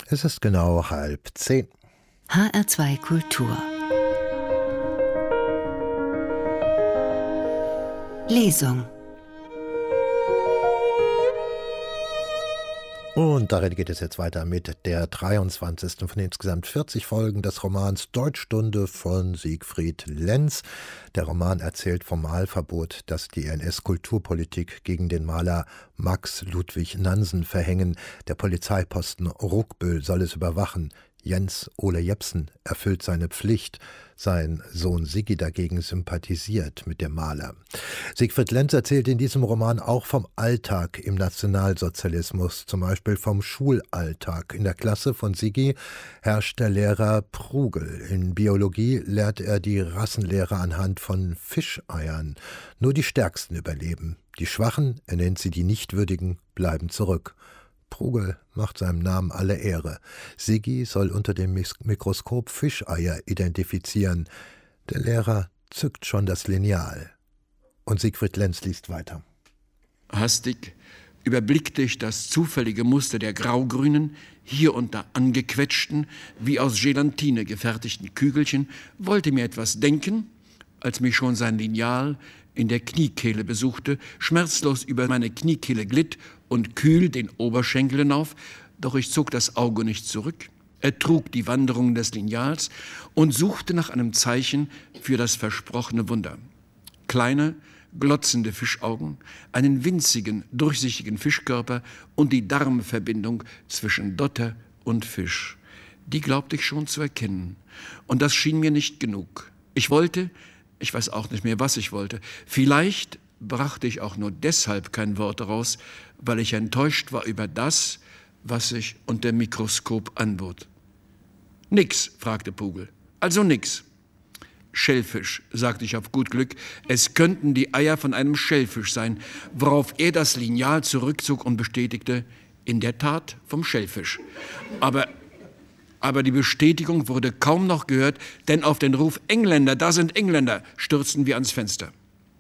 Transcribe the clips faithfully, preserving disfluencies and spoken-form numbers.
Es ist genau halb zehn. H R zwei Kultur. Lesung. Und darin geht es jetzt weiter mit der dreiundzwanzigsten von insgesamt vierzig Folgen des Romans Deutschstunde von Siegfried Lenz. Der Roman erzählt vom Malverbot, das die N S-Kulturpolitik gegen den Maler Max Ludwig Nansen verhängen. Der Polizeiposten Ruckbüll soll es überwachen. Jens Ole Jepsen erfüllt seine Pflicht. Sein Sohn Siggi dagegen sympathisiert mit dem Maler. Siegfried Lenz erzählt in diesem Roman auch vom Alltag im Nationalsozialismus, zum Beispiel vom Schulalltag. In der Klasse von Siggi herrscht der Lehrer Prugel. In Biologie lehrt er die Rassenlehre anhand von Fischeiern. Nur die Stärksten überleben. Die Schwachen, er nennt sie die Nichtwürdigen, bleiben zurück. Prugel macht seinem Namen alle Ehre. Siggi soll unter dem Mikroskop Fischeier identifizieren. Der Lehrer zückt schon das Lineal. Und Siegfried Lenz liest weiter. Hastig überblickte ich das zufällige Muster der graugrünen, hier und da angequetschten, wie aus Gelatine gefertigten Kügelchen, wollte mir etwas denken, als mich schon sein Lineal in der Kniekehle besuchte, schmerzlos über meine Kniekehle glitt und kühl den Oberschenkel hinauf, doch ich zog das Auge nicht zurück. Er trug die Wanderung des Lineals und suchte nach einem Zeichen für das versprochene Wunder. Kleine, glotzende Fischaugen, einen winzigen, durchsichtigen Fischkörper und die Darmverbindung zwischen Dotter und Fisch. Die glaubte ich schon zu erkennen. Und das schien mir nicht genug. Ich wollte, ich weiß auch nicht mehr, was ich wollte. Vielleicht brachte ich auch nur deshalb kein Wort daraus, weil ich enttäuscht war über das, was sich unter dem Mikroskop anbot. Nix, fragte Prugel. Also nix. Schellfisch, sagte ich auf gut Glück. Es könnten die Eier von einem Schellfisch sein, worauf er das Lineal zurückzog und bestätigte, in der Tat vom Schellfisch. Aber, aber die Bestätigung wurde kaum noch gehört, denn auf den Ruf Engländer, da sind Engländer, stürzten wir ans Fenster.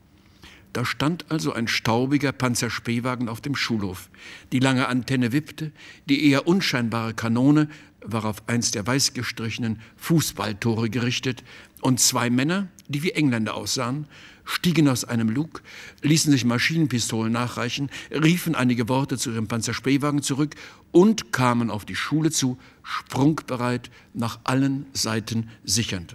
Da stand also ein staubiger Panzerspähwagen auf dem Schulhof. Die lange Antenne wippte, die eher unscheinbare Kanone war auf eins der weiß gestrichenen Fußballtore gerichtet und zwei Männer, die wie Engländer aussahen, stiegen aus einem Lug, ließen sich Maschinenpistolen nachreichen, riefen einige Worte zu ihrem Panzerspähwagen zurück und kamen auf die Schule zu, sprungbereit, nach allen Seiten sichernd.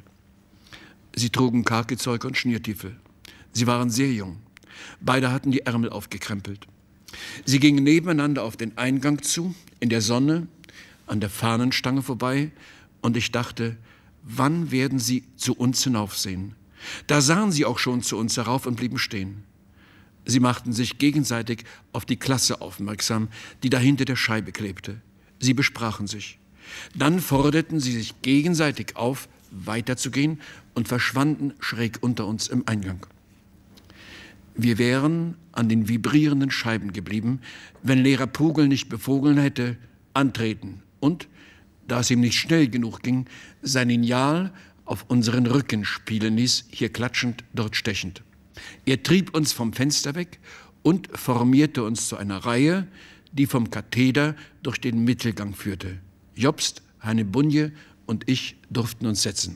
Sie trugen Kakizeug und Schnürtiefel. Sie waren sehr jung. Beide hatten die Ärmel aufgekrempelt. Sie gingen nebeneinander auf den Eingang zu, in der Sonne, an der Fahnenstange vorbei, und ich dachte, wann werden sie zu uns hinaufsehen? Da sahen sie auch schon zu uns herauf und blieben stehen. Sie machten sich gegenseitig auf die Klasse aufmerksam, die da hinter der Scheibe klebte. Sie besprachen sich. Dann forderten sie sich gegenseitig auf, weiterzugehen und verschwanden schräg unter uns im Eingang. Wir wären an den vibrierenden Scheiben geblieben, wenn Lehrer Prugel nicht befohlen hätte, antreten und, da es ihm nicht schnell genug ging, sein Lineal auf unseren Rücken spielen ließ, hier klatschend, dort stechend. Er trieb uns vom Fenster weg und formierte uns zu einer Reihe, die vom Katheder durch den Mittelgang führte. Jobst, Heine Bunje und ich durften uns setzen.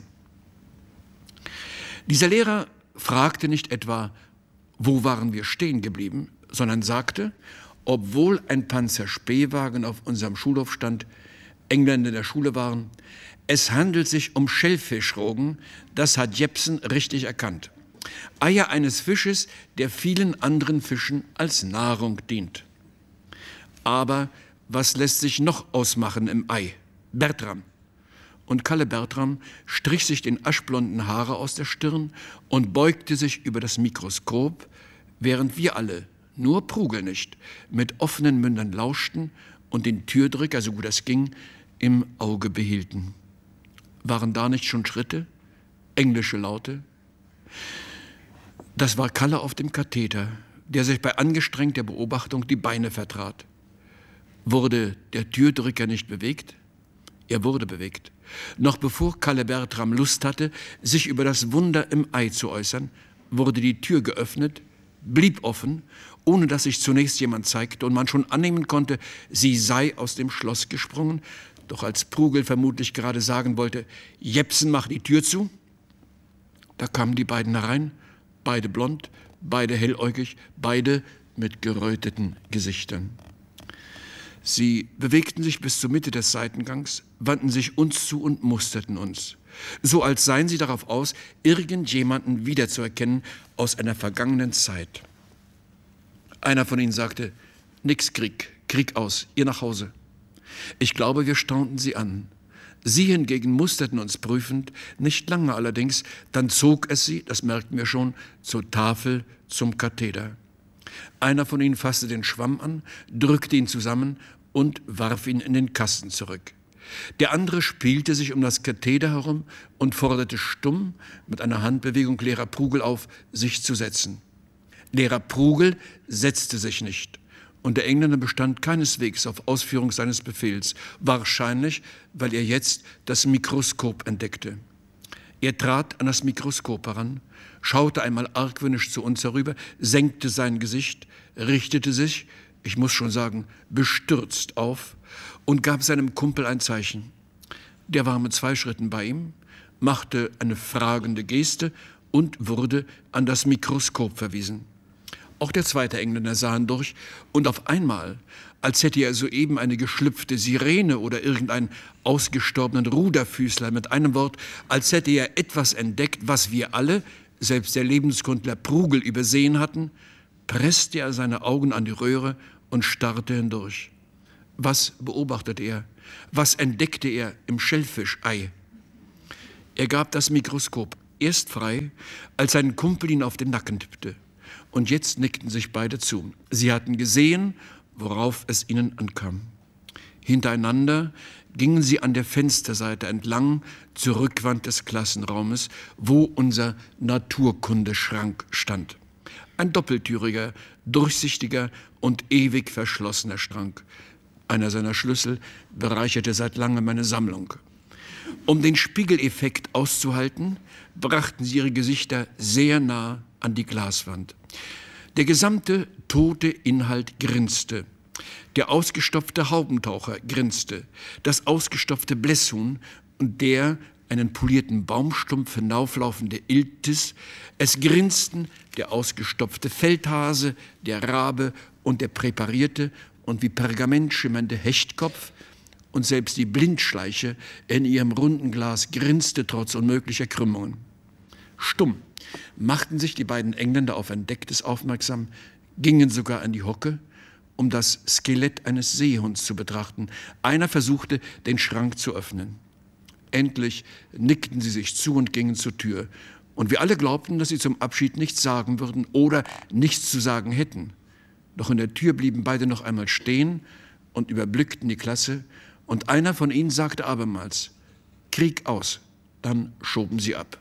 Dieser Lehrer fragte nicht etwa, wo waren wir stehen geblieben, sondern sagte, obwohl ein Panzerspähwagen auf unserem Schulhof stand, Engländer in der Schule waren, es handelt sich um Schellfischrogen, das hat Jepsen richtig erkannt. Eier eines Fisches, der vielen anderen Fischen als Nahrung dient. Aber was lässt sich noch ausmachen im Ei? Bertram. Und Kalle Bertram strich sich den aschblonden Haare aus der Stirn und beugte sich über das Mikroskop, während wir alle, nur Prugel nicht, mit offenen Mündern lauschten und den Türdrücker, so gut es ging, im Auge behielten. Waren da nicht schon Schritte? Englische Laute? Das war Kalle auf dem Katheder, der sich bei angestrengter Beobachtung die Beine vertrat. Wurde der Türdrücker nicht bewegt? Er wurde bewegt. Noch bevor Kalle Bertram Lust hatte, sich über das Wunder im Ei zu äußern, wurde die Tür geöffnet, blieb offen, ohne dass sich zunächst jemand zeigte und man schon annehmen konnte, sie sei aus dem Schloss gesprungen, Doch als Prugel vermutlich gerade sagen wollte, Jepsen, mach die Tür zu, da kamen die beiden herein, beide blond, beide helläugig, beide mit geröteten Gesichtern. Sie bewegten sich bis zur Mitte des Seitengangs, wandten sich uns zu und musterten uns, so als seien sie darauf aus, irgendjemanden wiederzuerkennen aus einer vergangenen Zeit. Einer von ihnen sagte, nix Krieg, Krieg aus, ihr nach Hause. Ich glaube, wir staunten sie an. Sie hingegen musterten uns prüfend, nicht lange allerdings, dann zog es sie, das merkten wir schon, zur Tafel, zum Katheder. Einer von ihnen fasste den Schwamm an, drückte ihn zusammen und warf ihn in den Kasten zurück. Der andere spielte sich um das Katheder herum und forderte stumm mit einer Handbewegung Lehrer Prugel auf, sich zu setzen. Lehrer Prugel setzte sich nicht. Und der Engländer bestand keineswegs auf Ausführung seines Befehls, wahrscheinlich, weil er jetzt das Mikroskop entdeckte. Er trat an das Mikroskop heran, schaute einmal argwöhnisch zu uns herüber, senkte sein Gesicht, richtete sich, ich muss schon sagen, bestürzt auf und gab seinem Kumpel ein Zeichen. Der war mit zwei Schritten bei ihm, machte eine fragende Geste und wurde an das Mikroskop verwiesen. Auch der zweite Engländer sah hindurch und auf einmal, als hätte er soeben eine geschlüpfte Sirene oder irgendeinen ausgestorbenen Ruderfüßler, mit einem Wort, als hätte er etwas entdeckt, was wir alle, selbst der Lebenskundler Prugel, übersehen hatten, presste er seine Augen an die Röhre und starrte hindurch. Was beobachtete er? Was entdeckte er im Schellfischei? Er gab das Mikroskop erst frei, als sein Kumpel ihn auf den Nacken tippte. Und jetzt nickten sich beide zu. Sie hatten gesehen, worauf es ihnen ankam. Hintereinander gingen sie an der Fensterseite entlang zur Rückwand des Klassenraumes, wo unser Naturkundeschrank stand. Ein doppeltüriger, durchsichtiger und ewig verschlossener Schrank. Einer seiner Schlüssel bereicherte seit langem meine Sammlung. Um den Spiegeleffekt auszuhalten, brachten sie ihre Gesichter sehr nah an die Glaswand. Der gesamte tote Inhalt grinste. Der ausgestopfte Haubentaucher grinste. Das ausgestopfte Blässhuhn und der einen polierten Baumstumpf hinauflaufende Iltis. Es grinsten der ausgestopfte Feldhase, der Rabe und der präparierte und wie Pergament schimmernde Hechtkopf. Und selbst die Blindschleiche in ihrem runden Glas grinste trotz unmöglicher Krümmungen. Stumm machten sich die beiden Engländer auf Entdecktes aufmerksam, gingen sogar an die Hocke, um das Skelett eines Seehunds zu betrachten. Einer versuchte, den Schrank zu öffnen. Endlich nickten sie sich zu und gingen zur Tür. Und wir alle glaubten, dass sie zum Abschied nichts sagen würden oder nichts zu sagen hätten. Doch in der Tür blieben beide noch einmal stehen und überblickten die Klasse. Und einer von ihnen sagte abermals, Krieg aus, dann schoben sie ab.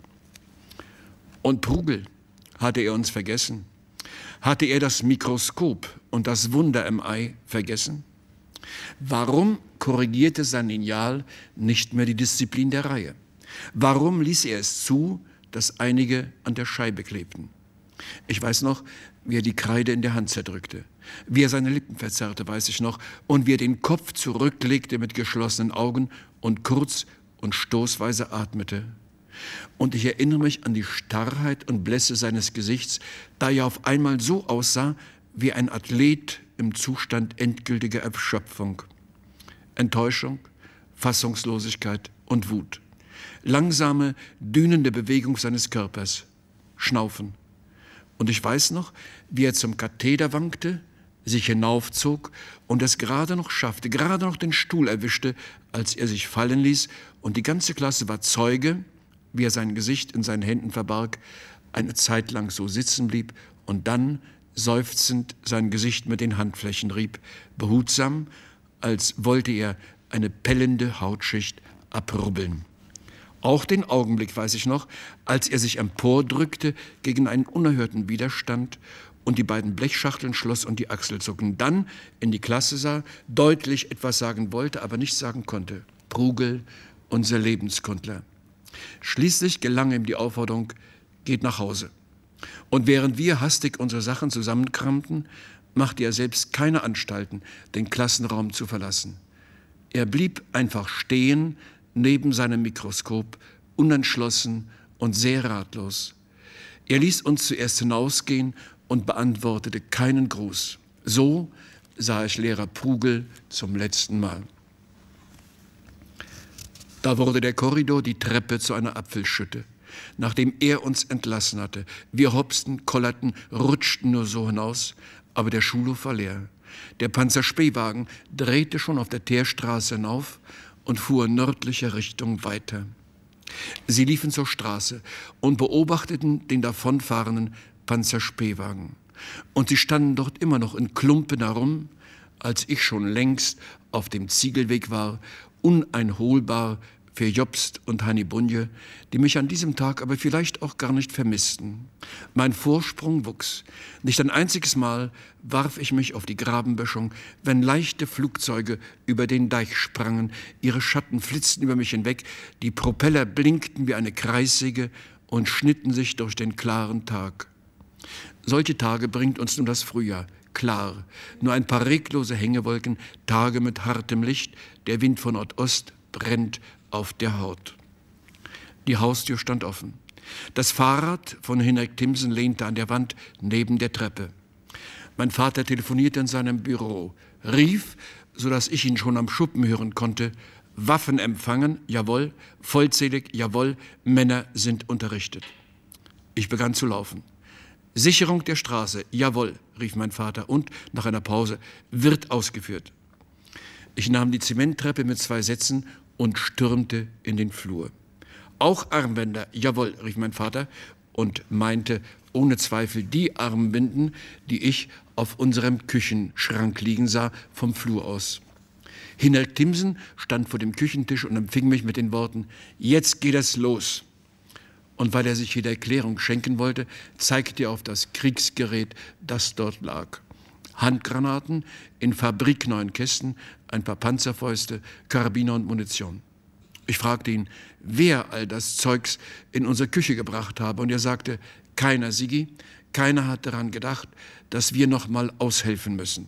Und Prugel, hatte er uns vergessen? Hatte er das Mikroskop und das Wunder im Ei vergessen? Warum korrigierte sein Lineal nicht mehr die Disziplin der Reihe? Warum ließ er es zu, dass einige an der Scheibe klebten? Ich weiß noch, wie er die Kreide in der Hand zerdrückte. Wie er seine Lippen verzerrte, weiß ich noch. Und wie er den Kopf zurücklegte mit geschlossenen Augen und kurz und stoßweise atmete. Und ich erinnere mich an die Starrheit und Blässe seines Gesichts, da er auf einmal so aussah wie ein Athlet im Zustand endgültiger Erschöpfung. Enttäuschung, Fassungslosigkeit und Wut. Langsame, dünende Bewegung seines Körpers. Schnaufen. Und ich weiß noch, wie er zum Katheder wankte, sich hinaufzog und es gerade noch schaffte, gerade noch den Stuhl erwischte, als er sich fallen ließ. Und die ganze Klasse war Zeuge, wie er sein Gesicht in seinen Händen verbarg, eine Zeit lang so sitzen blieb und dann seufzend sein Gesicht mit den Handflächen rieb, behutsam, als wollte er eine pellende Hautschicht abrubbeln. Auch den Augenblick weiß ich noch, als er sich empordrückte gegen einen unerhörten Widerstand und die beiden Blechschachteln schloss und die Achselzucken. Dann in die Klasse sah, deutlich etwas sagen wollte, aber nichts sagen konnte. Prugel, unser Lebenskundler. Schließlich gelang ihm die Aufforderung, geht nach Hause. Und während wir hastig unsere Sachen zusammenkramten, machte er selbst keine Anstalten, den Klassenraum zu verlassen. Er blieb einfach stehen neben seinem Mikroskop, unentschlossen und sehr ratlos. Er ließ uns zuerst hinausgehen und beantwortete keinen Gruß. So sah ich Lehrer Prugel zum letzten Mal. Da wurde der Korridor die Treppe zu einer Apfelschütte. Nachdem er uns entlassen hatte, wir hopsten, kollerten, rutschten nur so hinaus, aber der Schulhof war leer. Der Panzerspähwagen drehte schon auf der Teerstraße hinauf und fuhr nördlicher Richtung weiter. Sie liefen zur Straße und beobachteten den davonfahrenden Panzerspähwagen. Und sie standen dort immer noch in Klumpen herum, als ich schon längst auf dem Ziegelweg war, uneinholbar für Jobst und Hanni Bunje, die mich an diesem Tag aber vielleicht auch gar nicht vermissten. Mein Vorsprung wuchs. Nicht ein einziges Mal warf ich mich auf die Grabenböschung, wenn leichte Flugzeuge über den Deich sprangen, ihre Schatten flitzten über mich hinweg, die Propeller blinkten wie eine Kreissäge und schnitten sich durch den klaren Tag. Solche Tage bringt uns nun das Frühjahr. Klar, nur ein paar reglose Hängewolken, Tage mit hartem Licht, der Wind von Nordost brennt auf der Haut. Die Haustür stand offen. Das Fahrrad von Henrik Timsen lehnte an der Wand neben der Treppe. Mein Vater telefonierte in seinem Büro, rief, sodass ich ihn schon am Schuppen hören konnte: Waffen empfangen, jawohl, vollzählig, jawohl, Männer sind unterrichtet. Ich begann zu laufen. Sicherung der Straße, jawohl, rief mein Vater und, nach einer Pause, wird ausgeführt. Ich nahm die Zementtreppe mit zwei Sätzen und stürmte in den Flur. Auch Armbänder, jawohl, rief mein Vater und meinte ohne Zweifel die Armbinden, die ich auf unserem Küchenschrank liegen sah, vom Flur aus. Henrik Timsen stand vor dem Küchentisch und empfing mich mit den Worten: Jetzt geht es los. Und weil er sich jede Erklärung schenken wollte, zeigte er auf das Kriegsgerät, das dort lag. Handgranaten in fabrikneuen Kästen, ein paar Panzerfäuste, Karabiner und Munition. Ich fragte ihn, wer all das Zeugs in unsere Küche gebracht habe, und er sagte: Keiner, Sigi, keiner hat daran gedacht, dass wir noch mal aushelfen müssen.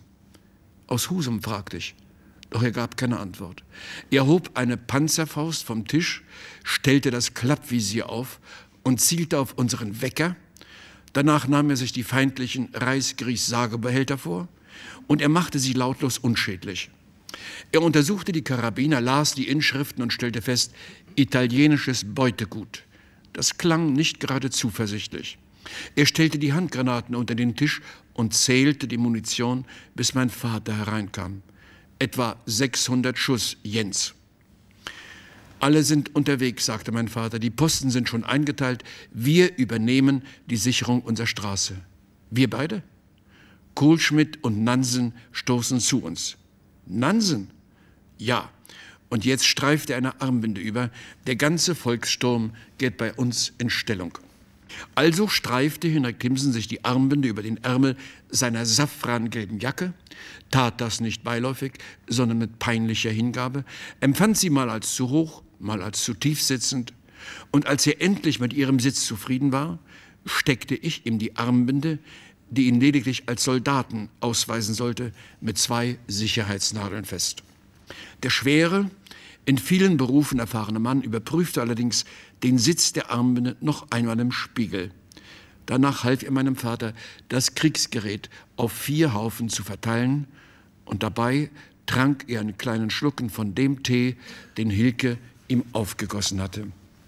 Aus Husum, fragte ich, doch er gab keine Antwort. Er hob eine Panzerfaust vom Tisch, stellte das Klappvisier auf und zielte auf unseren Wecker. Danach nahm er sich die feindlichen Reis-Grieß-Sagebehälter vor und er machte sie lautlos unschädlich. Er untersuchte die Karabiner, las die Inschriften und stellte fest: italienisches Beutegut. Das klang nicht gerade zuversichtlich. Er stellte die Handgranaten unter den Tisch und zählte die Munition, bis mein Vater hereinkam. Etwa sechshundert Schuss, Jens. Alle sind unterwegs, sagte mein Vater. Die Posten sind schon eingeteilt. Wir übernehmen die Sicherung unserer Straße. Wir beide? Kohlschmidt und Nansen stoßen zu uns. Nansen? Ja. Und jetzt streift er eine Armbinde über. Der ganze Volkssturm geht bei uns in Stellung. Also streifte Henrik Timsen sich die Armbinde über den Ärmel seiner safrangelben Jacke, tat das nicht beiläufig, sondern mit peinlicher Hingabe, empfand sie mal als zu hoch, mal als zu tief sitzend, und als er endlich mit ihrem Sitz zufrieden war, steckte ich ihm die Armbinde, die ihn lediglich als Soldaten ausweisen sollte, mit zwei Sicherheitsnadeln fest. Der schwere, in vielen Berufen erfahrene Mann überprüfte allerdings den Sitz der Armbinde noch einmal im Spiegel. Danach half er meinem Vater, das Kriegsgerät auf vier Haufen zu verteilen, und dabei trank er einen kleinen Schlucken von dem Tee, den Hilke ihm aufgegossen hatte.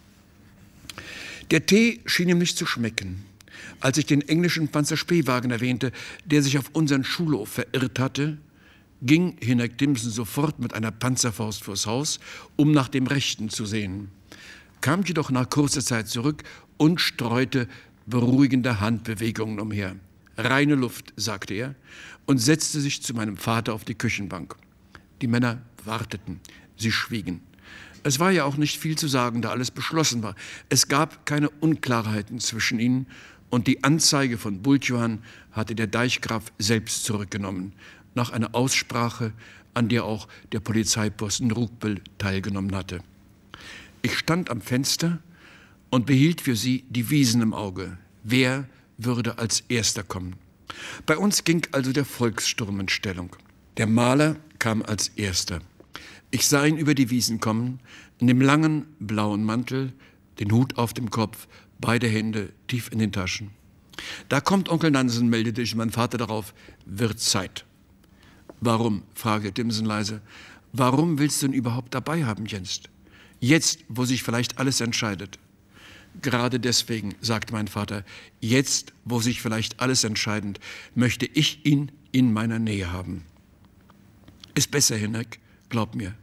Der Tee schien ihm nicht zu schmecken. Als ich den englischen Panzerspähwagen erwähnte, der sich auf unseren Schulhof verirrt hatte, ging Henrik Timsen sofort mit einer Panzerfaust vors Haus, um nach dem Rechten zu sehen, kam jedoch nach kurzer Zeit zurück und streute beruhigende Handbewegungen umher. Reine Luft, sagte er, und setzte sich zu meinem Vater auf die Küchenbank. Die Männer warteten, sie schwiegen. Es war ja auch nicht viel zu sagen, da alles beschlossen war. Es gab keine Unklarheiten zwischen ihnen, und die Anzeige von Bultjohann hatte der Deichgraf selbst zurückgenommen, nach einer Aussprache, an der auch der Polizeiposten Rugbel teilgenommen hatte. Ich stand am Fenster und behielt für sie die Wiesen im Auge. Wer würde als Erster kommen? Bei uns ging also der Volkssturm in Stellung. Der Maler kam als Erster. Ich sah ihn über die Wiesen kommen, in dem langen blauen Mantel, den Hut auf dem Kopf, beide Hände tief in den Taschen. Da kommt Onkel Nansen, meldete ich mein Vater darauf, wird Zeit. Warum, fragte Timmsen leise, warum willst du ihn überhaupt dabei haben, Jens? Jetzt, wo sich vielleicht alles entscheidet. Gerade deswegen, sagte mein Vater, jetzt, wo sich vielleicht alles entscheidet, möchte ich ihn in meiner Nähe haben. Ist besser, Henrik, glaub mir.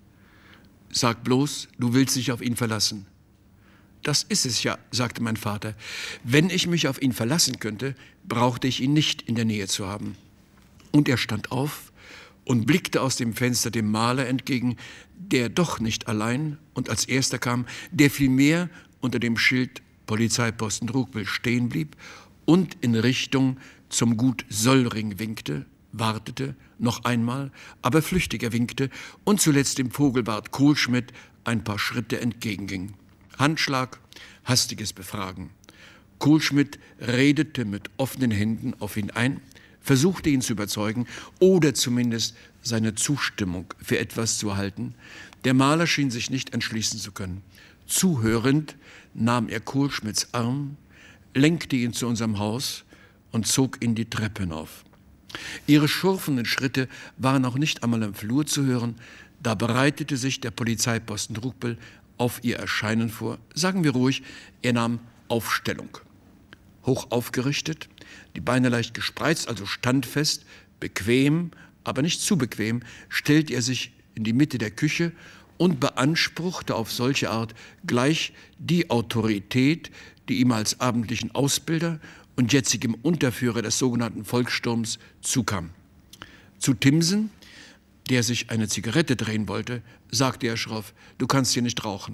Sag bloß, du willst dich auf ihn verlassen. Das ist es ja, sagte mein Vater. Wenn ich mich auf ihn verlassen könnte, brauchte ich ihn nicht in der Nähe zu haben. Und er stand auf und blickte aus dem Fenster dem Maler entgegen, der doch nicht allein und als erster kam, der vielmehr unter dem Schild Polizeiposten Rugbel stehen blieb und in Richtung zum Gut Söllring winkte, wartete, noch einmal, aber flüchtiger winkte und zuletzt dem Vogelbart Kohlschmidt ein paar Schritte entgegenging. Handschlag, hastiges Befragen. Kohlschmidt redete mit offenen Händen auf ihn ein, versuchte ihn zu überzeugen oder zumindest seine Zustimmung für etwas zu erhalten. Der Maler schien sich nicht entschließen zu können. Zuhörend nahm er Kohlschmidts Arm, lenkte ihn zu unserem Haus und zog ihn die Treppe hinauf. Ihre schurfenden Schritte waren auch nicht einmal im Flur zu hören, da bereitete sich der Polizeiposten Rugbel auf ihr Erscheinen vor. Sagen wir ruhig, er nahm Aufstellung. Hoch aufgerichtet, die Beine leicht gespreizt, also standfest, bequem, aber nicht zu bequem, stellte er sich in die Mitte der Küche und beanspruchte auf solche Art gleich die Autorität, die ihm als abendlichen Ausbilder und jetzigem Unterführer des sogenannten Volkssturms zukam. Zu Timmsen, der sich eine Zigarette drehen wollte, sagte er schroff, du kannst hier nicht rauchen.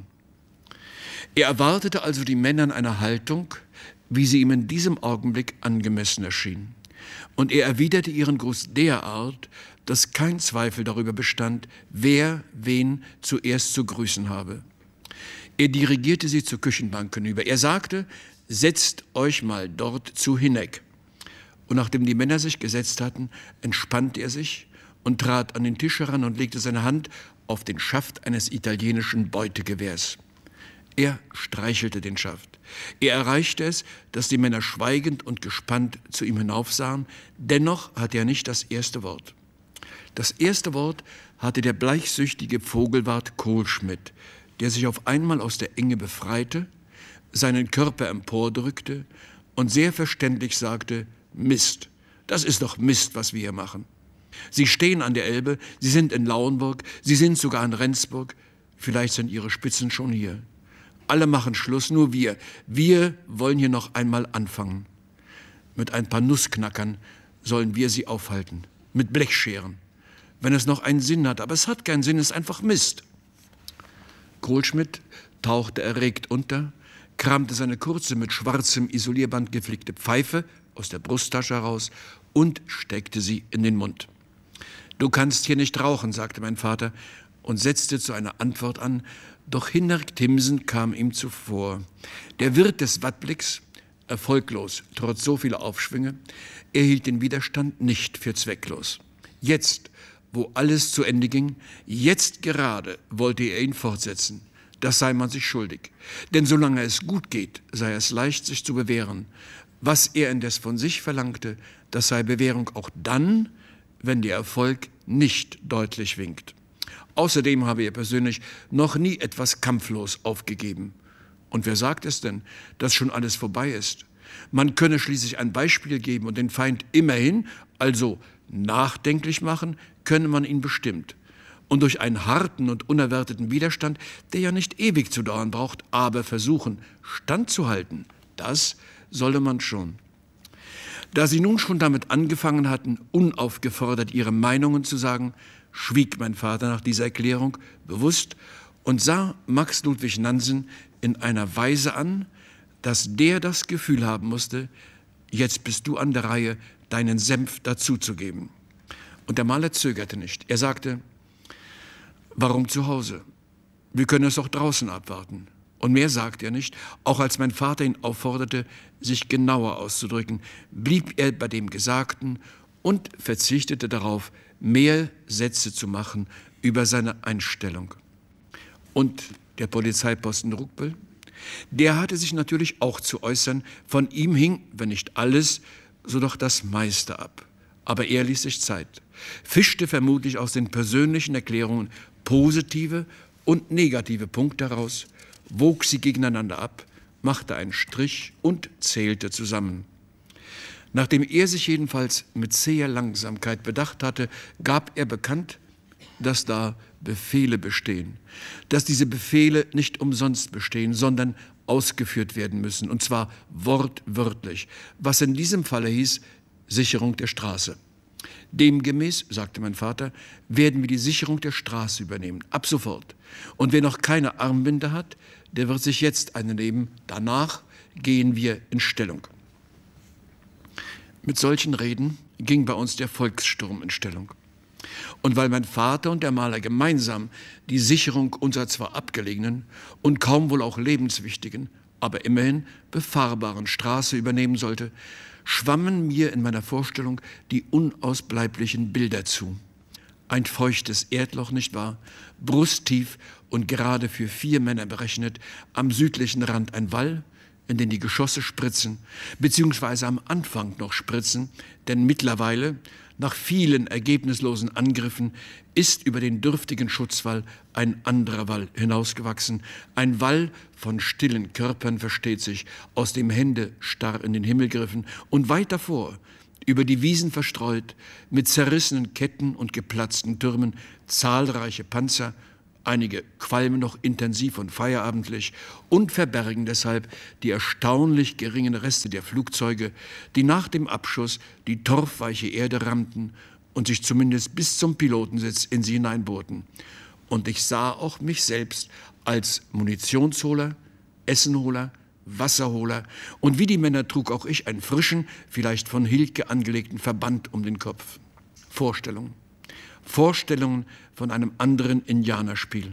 Er erwartete also die Männer in einer Haltung, wie sie ihm in diesem Augenblick angemessen erschien. Und er erwiderte ihren Gruß derart, dass kein Zweifel darüber bestand, wer wen zuerst zu grüßen habe. Er dirigierte sie zur Küchenbank hinüber. Er sagte, setzt euch mal dort zu Hineck. Und nachdem die Männer sich gesetzt hatten, entspannte er sich und trat an den Tisch heran und legte seine Hand auf den Schaft eines italienischen Beutegewehrs. Er streichelte den Schaft. Er erreichte es, dass die Männer schweigend und gespannt zu ihm hinaufsahen. Dennoch hatte er nicht das erste Wort. Das erste Wort hatte der bleichsüchtige Vogelwart Kohlschmidt, der sich auf einmal aus der Enge befreite, seinen Körper empordrückte und sehr verständlich sagte, Mist, das ist doch Mist, was wir hier machen. Sie stehen an der Elbe, Sie sind in Lauenburg, Sie sind sogar in Rendsburg, vielleicht sind Ihre Spitzen schon hier. Alle machen Schluss, nur wir. Wir wollen hier noch einmal anfangen. Mit ein paar Nussknackern sollen wir sie aufhalten, mit Blechscheren. Wenn es noch einen Sinn hat, aber es hat keinen Sinn, es ist einfach Mist. Kohlschmidt tauchte erregt unter, kramte seine kurze, mit schwarzem Isolierband geflickte Pfeife aus der Brusttasche heraus und steckte sie in den Mund. Du kannst hier nicht rauchen, sagte mein Vater und setzte zu einer Antwort an, doch Hinnerk Timmsen kam ihm zuvor. Der Wirt des Wattblicks, erfolglos, trotz so vieler Aufschwünge, erhielt den Widerstand nicht für zwecklos. Jetzt, wo alles zu Ende ging, jetzt gerade wollte er ihn fortsetzen. Das sei man sich schuldig. Denn solange es gut geht, sei es leicht, sich zu bewähren. Was er indes von sich verlangte, das sei Bewährung auch dann, wenn der Erfolg nicht deutlich winkt. Außerdem habe er persönlich noch nie etwas kampflos aufgegeben. Und wer sagt es denn, dass schon alles vorbei ist? Man könne schließlich ein Beispiel geben und den Feind immerhin, also nachdenklich machen, könne man ihn bestimmt. Und durch einen harten und unerwarteten Widerstand, der ja nicht ewig zu dauern braucht, aber versuchen, standzuhalten, das solle man schon. Da sie nun schon damit angefangen hatten, unaufgefordert ihre Meinungen zu sagen, schwieg mein Vater nach dieser Erklärung bewusst und sah Max Ludwig Nansen in einer Weise an, dass der das Gefühl haben musste, jetzt bist du an der Reihe, deinen Senf dazuzugeben. Und der Maler zögerte nicht. Er sagte, warum zu Hause? Wir können es auch draußen abwarten. Und mehr sagte er nicht, auch als mein Vater ihn aufforderte, sich genauer auszudrücken, blieb er bei dem Gesagten und verzichtete darauf, mehr Sätze zu machen über seine Einstellung. Und der Polizeiposten Ruckbel, der hatte sich natürlich auch zu äußern. Von ihm hing, wenn nicht alles, so doch das meiste ab. Aber er ließ sich Zeit, fischte vermutlich aus den persönlichen Erklärungen positive und negative Punkte heraus, wog sie gegeneinander ab, machte einen Strich und zählte zusammen. Nachdem er sich jedenfalls mit zäher Langsamkeit bedacht hatte, gab er bekannt, dass da Befehle bestehen, dass diese Befehle nicht umsonst bestehen, sondern ausgeführt werden müssen, und zwar wortwörtlich, was in diesem Falle hieß Sicherung der Straße. Demgemäß, sagte mein Vater, werden wir die Sicherung der Straße übernehmen, ab sofort. Und wer noch keine Armbinde hat, der wird sich jetzt eine nehmen. Danach gehen wir in Stellung. Mit solchen Reden ging bei uns der Volkssturm in Stellung. Und weil mein Vater und der Maler gemeinsam die Sicherung unserer zwar abgelegenen und kaum wohl auch lebenswichtigen, aber immerhin befahrbaren Straße übernehmen sollte, schwammen mir in meiner Vorstellung die unausbleiblichen Bilder zu. Ein feuchtes Erdloch, nicht wahr? Brusttief und gerade für vier Männer berechnet, am südlichen Rand ein Wall, in den die Geschosse spritzen, beziehungsweise am Anfang noch spritzen, denn mittlerweile, nach vielen ergebnislosen Angriffen, ist über den dürftigen Schutzwall ein anderer Wall hinausgewachsen. Ein Wall von stillen Körpern, versteht sich, aus dem Hände starr in den Himmel griffen, und weit davor, über die Wiesen verstreut, mit zerrissenen Ketten und geplatzten Türmen, zahlreiche Panzer, einige qualmen noch intensiv und feierabendlich und verbergen deshalb die erstaunlich geringen Reste der Flugzeuge, die nach dem Abschuss die torfweiche Erde rammten und sich zumindest bis zum Pilotensitz in sie hineinbohrten. Und ich sah auch mich selbst als Munitionsholer, Essenholer, Wasserholer, und wie die Männer trug auch ich einen frischen, vielleicht von Hilke angelegten Verband um den Kopf. Vorstellungen. Vorstellungen von einem anderen Indianerspiel.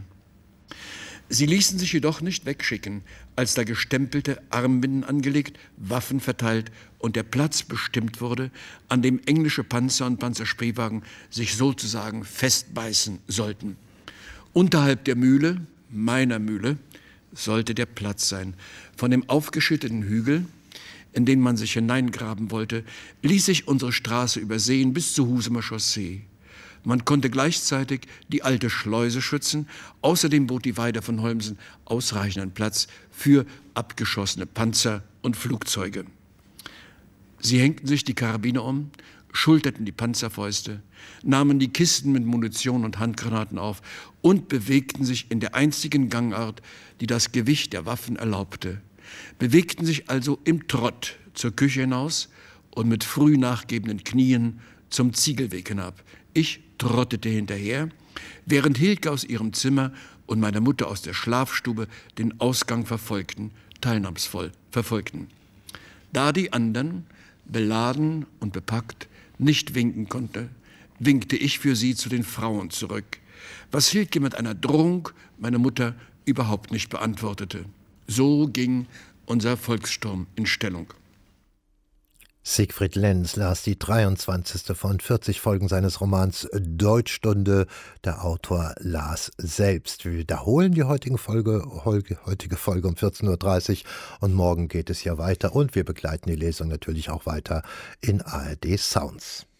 Sie ließen sich jedoch nicht wegschicken, als da gestempelte Armbinden angelegt, Waffen verteilt und der Platz bestimmt wurde, an dem englische Panzer und Panzerspähwagen sich sozusagen festbeißen sollten. Unterhalb der Mühle, meiner Mühle, sollte der Platz sein. Von dem aufgeschütteten Hügel, in den man sich hineingraben wollte, ließ sich unsere Straße übersehen bis zur Husumer Chaussee. Man konnte gleichzeitig die alte Schleuse schützen. Außerdem bot die Weide von Holmsen ausreichenden Platz für abgeschossene Panzer und Flugzeuge. Sie hängten sich die Karabiner um, schulterten die Panzerfäuste, nahmen die Kisten mit Munition und Handgranaten auf und bewegten sich in der einzigen Gangart, die das Gewicht der Waffen erlaubte. Bewegten sich also im Trott zur Küche hinaus und mit früh nachgebenden Knien zum Ziegelweg hinab. Ich trottete hinterher, während Hilke aus ihrem Zimmer und meine Mutter aus der Schlafstube den Ausgang verfolgten, teilnahmsvoll verfolgten. Da die anderen, beladen und bepackt, nicht winken konnte, winkte ich für sie zu den Frauen zurück, was Hilke mit einer Drohung meine Mutter überhaupt nicht beantwortete. So ging unser Volkssturm in Stellung. Siegfried Lenz las die dreiundzwanzigste von vierzig Folgen seines Romans Deutschstunde. Der Autor las selbst. Wir wiederholen die heutige Folge, heutige Folge um vierzehn Uhr dreißig und morgen geht es ja weiter und wir begleiten die Lesung natürlich auch weiter in A R D Sounds.